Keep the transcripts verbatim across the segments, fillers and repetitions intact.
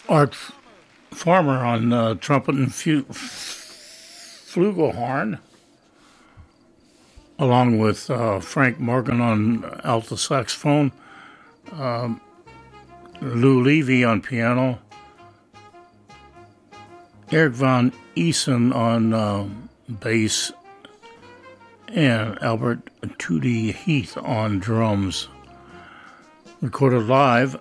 Art Farmer on uh, trumpet and fu- flugelhorn, along with uh, Frank Morgan on alto saxophone, um, Lou Levy on piano, Eric Von Essen on uh, bass, and Albert Tootie Heath on drums. Recorded live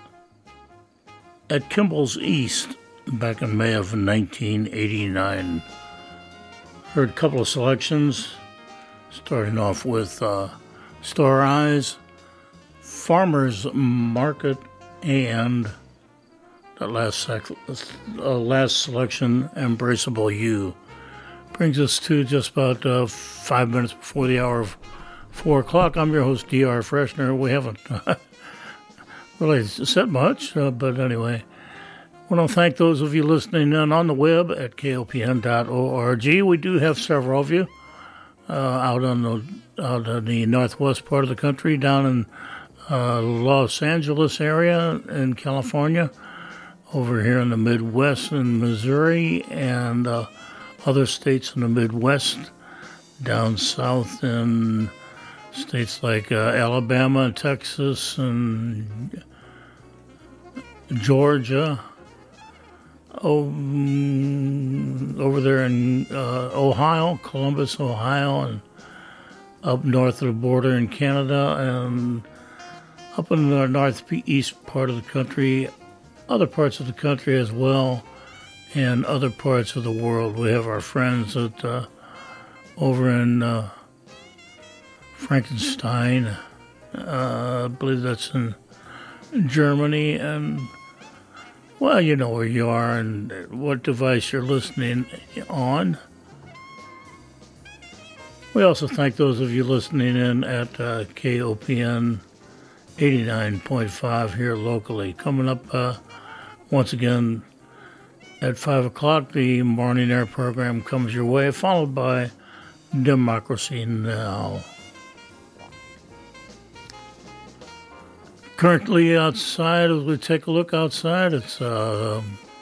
at Kimball's East back in May of nineteen eighty-nine. Heard a couple of selections, starting off with uh, Star Eyes, Farmer's Market, and that last, sec- uh, last selection, Embraceable You. Brings us to just about uh, five minutes before the hour of four o'clock. I'm your host, D R. Freshner. We haven't really said much, uh, but anyway. I want to thank those of you listening in on the web at K O P N dot org. We do have several of you uh, out on the out in the northwest part of the country, down in uh, Los Angeles area in California, over here in the Midwest in Missouri, and uh, other states in the Midwest, down south in states like uh, Alabama and Texas and Georgia. Oh, mm, over there in uh, Ohio, Columbus, Ohio, and up north of the border in Canada, and up in the northeast part of the country, other parts of the country as well, and other parts of the world. We have our friends at, uh, over in uh, Frankenstein, uh, I believe that's in Germany, and well, you know where you are and what device you're listening on. We also thank those of you listening in at uh, K O P N eighty-nine point five here locally. Coming up uh, once again at five o'clock, the morning air program comes your way, followed by Democracy Now! Currently outside, as we take a look outside, it's uh,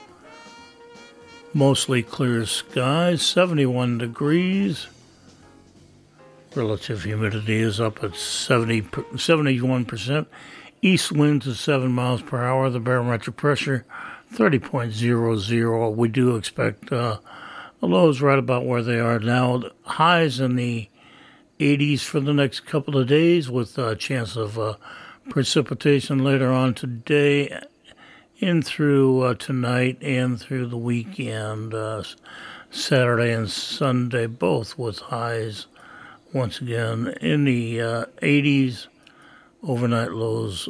mostly clear skies, seventy-one degrees. Relative humidity is up at seventy, seventy-one percent. East winds at seven miles per hour. The barometric pressure, thirty point zero zero. We do expect uh, the lows right about where they are now. The highs in the eighties for the next couple of days, with a chance of uh, precipitation later on today, in through uh, tonight, and through the weekend, uh, Saturday and Sunday, both with highs once again in the uh, eighties, overnight lows,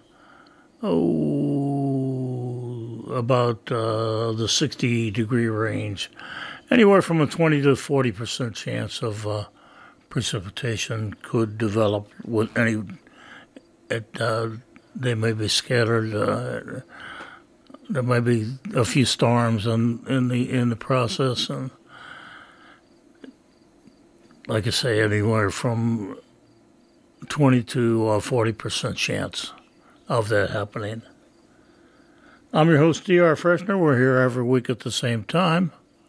oh, about uh, the sixty degree range, anywhere from a twenty to forty percent chance of uh, precipitation could develop with any. It, uh, they may be scattered. Uh, there may be a few storms in, in the in the process, and like I say, anywhere from twenty to uh, forty percent chance of that happening. I'm your host, D R. Freshner. We're here every week at the same time.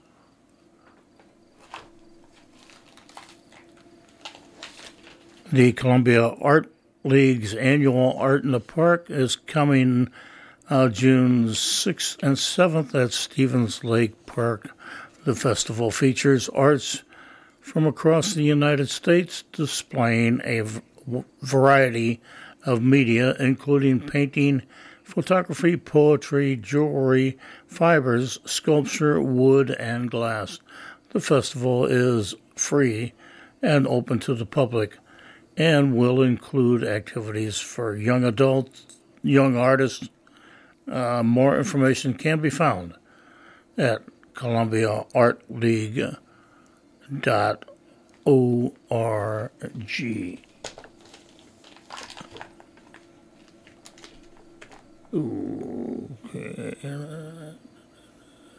The Columbia Art League's annual Art in the Park is coming uh, June sixth and seventh at Stevens Lake Park. The festival features arts from across the United States, displaying a v- variety of media, including painting, photography, poetry, jewelry, fibers, sculpture, wood, and glass. The festival is free and open to the public, and will include activities for young adults, young artists. Uh, more information can be found at Columbia Art League dot org. Okay.